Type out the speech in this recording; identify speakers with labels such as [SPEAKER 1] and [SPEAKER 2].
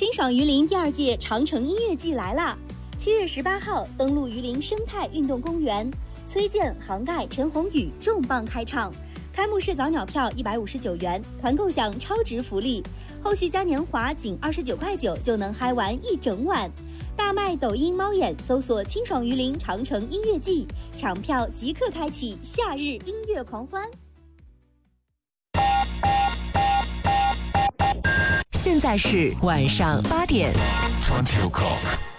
[SPEAKER 1] 清爽榆林第2届长城音乐季来啦！7月18号登陆榆林生态运动公园，崔健、杭盖、陈鸿宇重磅开唱。开幕式早鸟票159元，团购享超值福利，后续嘉年华仅29.9块就能嗨完一整晚。大麦抖音猫眼搜索清爽榆林长城音乐季，抢票即刻开启夏日音乐狂欢。
[SPEAKER 2] 现在是晚上8点。20 o'clock。